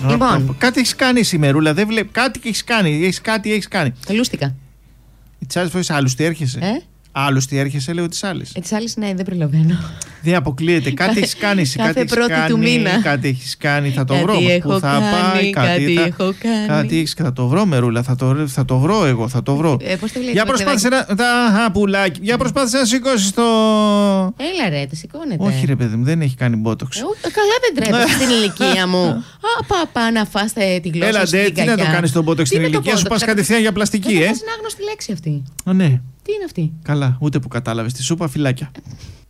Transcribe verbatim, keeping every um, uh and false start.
Λοιπόν. Κάτι έχει κάνει Μερούλα, δεν βλέπω. Κάτι έχει κάνει. Έχεις κάτι έχει κάνει. Λούστηκα. Τι άλλε φορέ άλλωστε έρχεσαι. Ε? Άλλωστε έρχεσαι, λέω τι άλλε. Ε, τι άλλε, ναι, δεν προλαβαίνω. Δεν αποκλείεται. Κάτι έχει κάνει. Κάθε πρώτη κάνει, του μήνα. Κάτι έχει κάνει. Θα το κάτι βρω. Έχω Που θα κάνει, πάει. κάτι, Κάτι, θα, έχω κάνει. κάτι έχεις, θα το βρω, Μερούλα. Θα το, θα το βρω εγώ. Θα το βρω. Ε, πώς το Για προσπάθησε να. Τα πουλάκι. Για προσπάθησε να σηκώσει το. Έλα ρε, το σηκώνεται. Όχι, ρε παιδί μου, δεν έχει κάνει μπότοξ. Ε, καλά δεν τρέπεσαι στην ηλικία μου. Α, πα, πα να φάστε την γλώσσα. Έλα, ντε, τι να το κάνει τον μπότοξ στην ηλικία σου, πα κατευθείαν για πλαστική, ε. Δεν είναι άγνωστη λέξη αυτή. Α, ναι. Τι είναι αυτή? Καλά, ούτε που κατάλαβε. Τη σούπα φυλάκια.